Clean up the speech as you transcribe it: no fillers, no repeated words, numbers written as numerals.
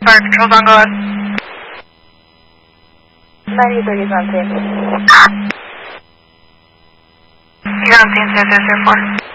Fire control's on, go ahead. 9030 is on scene. You're on scene, 0004.